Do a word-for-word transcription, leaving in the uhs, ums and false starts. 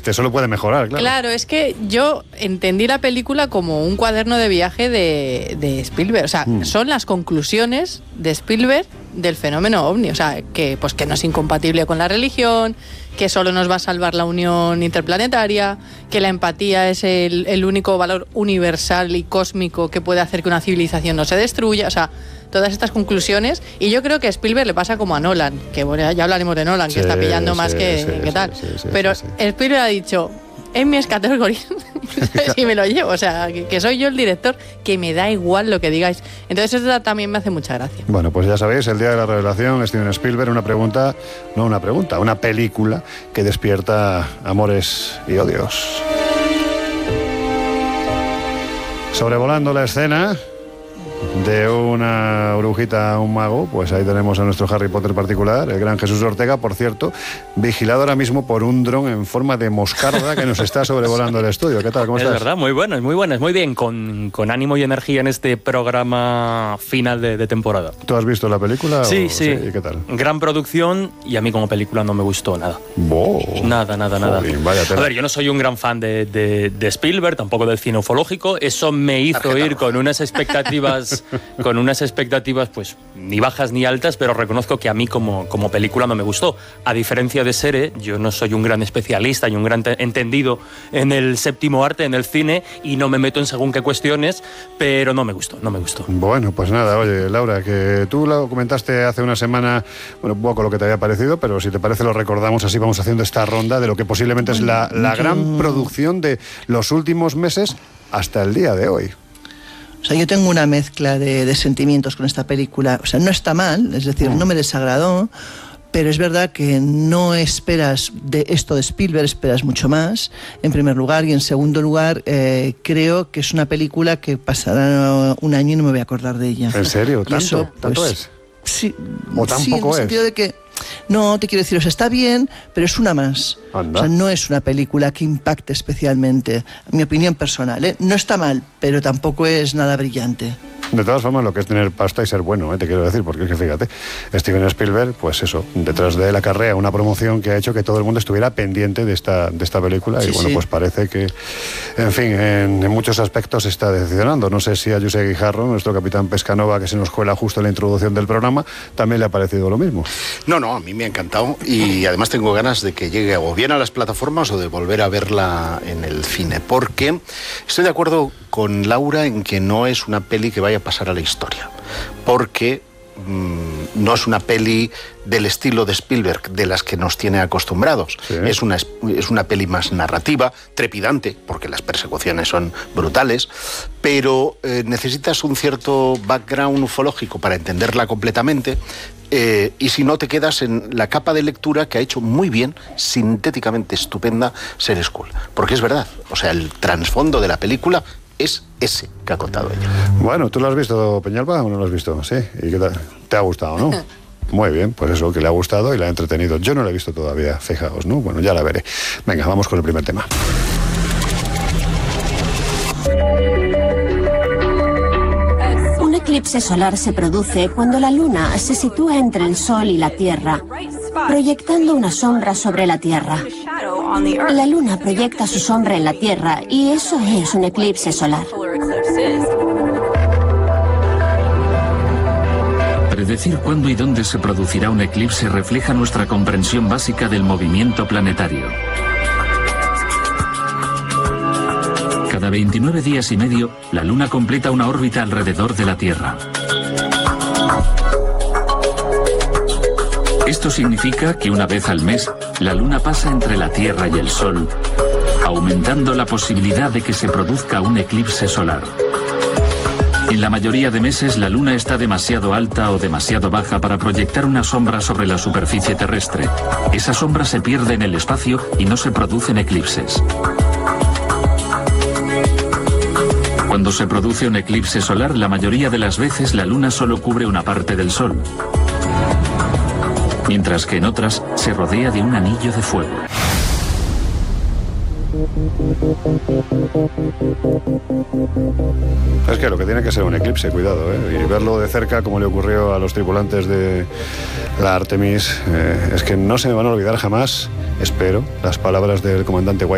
este solo puede mejorar, claro. Claro, es que yo entendí la película como un cuaderno de viaje de, de Spielberg. O sea, mm. son las conclusiones de Spielberg del fenómeno ovni. O sea, que, pues, que no es incompatible con la religión, que solo nos va a salvar la unión interplanetaria, que la empatía es el, el único valor universal y cósmico que puede hacer que una civilización no se destruya. O sea, todas estas conclusiones. Y yo creo que a Spielberg le pasa como a Nolan, que bueno, ya hablaremos de Nolan, sí, que está pillando más sí, que, sí, que tal. Sí, sí, sí, Pero sí, sí. Spielberg ha dicho, en mis categorías, y me lo llevo, o sea, que, que soy yo el director, que me da igual lo que digáis. Entonces eso también me hace mucha gracia. Bueno, pues ya sabéis, el día de la revelación, Steven Spielberg, una pregunta, no una pregunta, una película que despierta amores y odios. Sobrevolando la escena de una brujita a un mago, pues ahí tenemos a nuestro Harry Potter particular, el gran Jesús Ortega, por cierto, vigilado ahora mismo por un dron en forma de moscarda que nos está sobrevolando el estudio. ¿Qué tal? ¿Cómo estás? Es verdad, muy buenas, muy buenas, muy bien, con, con ánimo y energía en este programa final de, de temporada. ¿Tú has visto la película? Sí, o, sí. ¿Y qué tal? Gran producción, y a mí como película no me gustó nada. Oh. Nada, nada, nada. Joder, vaya a ver, yo no soy un gran fan de, de, de Spielberg, tampoco del cine ufológico. Eso me hizo Tarjeta ir roja. con unas expectativas... con unas expectativas pues ni bajas ni altas, pero reconozco que a mí como, como película no me gustó. A diferencia de Sere, yo no soy un gran especialista y un gran te- entendido en el séptimo arte, en el cine, y no me meto en según qué cuestiones, pero no me gustó, no me gustó. Bueno, pues nada, oye, Laura, que tú lo comentaste hace una semana, bueno, un poco lo que te había parecido, pero si te parece lo recordamos, así vamos haciendo esta ronda de lo que posiblemente es la, la gran producción de los últimos meses hasta el día de hoy. O sea, yo tengo una mezcla de, de sentimientos con esta película. O sea, no está mal, es decir, no me desagradó, pero es verdad que no esperas de esto de Spielberg, esperas mucho más, en primer lugar, y en segundo lugar, eh, creo que es una película que pasará un año y no me voy a acordar de ella. ¿En serio? ¿Tanto? Eso, pues, ¿Tanto es? Sí. ¿O tampoco sí, en el es? sentido de que, no, te quiero decir, o sea, está bien, pero es una más. Anda. O sea, no es una película que impacte especialmente, en mi opinión personal, ¿eh? No está mal, pero tampoco es nada brillante. De todas formas, lo que es tener pasta y ser bueno, ¿eh? Te quiero decir, porque es que fíjate, Steven Spielberg, pues eso, detrás de la carrera, una promoción que ha hecho que todo el mundo estuviera pendiente de esta, de esta película, sí, y bueno, sí. pues parece que, en fin, en, en muchos aspectos se está decepcionando. No sé si a José Guijarro, nuestro capitán Pescanova, que se nos cuela justo en la introducción del programa, también le ha parecido lo mismo. No, no, a mí me ha encantado, y además tengo ganas de que llegue o bien a las plataformas o de volver a verla en el cine, porque estoy de acuerdo con Laura en que no es una peli que vaya a pasar a la historia, porque mmm, no es una peli del estilo de Spielberg, de las que nos tiene acostumbrados. Sí. Es una, es una peli más narrativa, trepidante, porque las persecuciones son brutales, pero eh, necesitas un cierto background ufológico para entenderla completamente. Eh, y si no, te quedas en la capa de lectura que ha hecho muy bien, sintéticamente estupenda, Sere School. Porque es verdad, o sea, el trasfondo de la película es ese que ha contado ella. Bueno, ¿tú lo has visto, Peñalba, o no lo has visto? Sí, ¿y qué tal? ¿Te ha gustado, no? Muy bien, pues eso, que le ha gustado y la ha entretenido. Yo no la he visto todavía, fijaos, ¿no? Bueno, ya la veré. Venga, vamos con el primer tema. Un eclipse solar se produce cuando la luna se sitúa entre el sol y la Tierra, proyectando una sombra sobre la Tierra. La luna proyecta su sombra en la Tierra y eso es un eclipse solar. Predecir cuándo y dónde se producirá un eclipse refleja nuestra comprensión básica del movimiento planetario. Cada veintinueve días y medio, la Luna completa una órbita alrededor de la Tierra. Esto significa que una vez al mes, la Luna pasa entre la Tierra y el Sol, aumentando la posibilidad de que se produzca un eclipse solar. En la mayoría de meses, la Luna está demasiado alta o demasiado baja para proyectar una sombra sobre la superficie terrestre. Esa sombra se pierde en el espacio y no se producen eclipses. Cuando se produce un eclipse solar, la mayoría de las veces la Luna solo cubre una parte del Sol, mientras que en otras se rodea de un anillo de fuego. Es que lo que tiene que ser un eclipse, cuidado, ¿eh? Y verlo de cerca, como le ocurrió a los tripulantes de la Artemis, eh, es que no se me van a olvidar jamás, espero, las palabras del comandante White.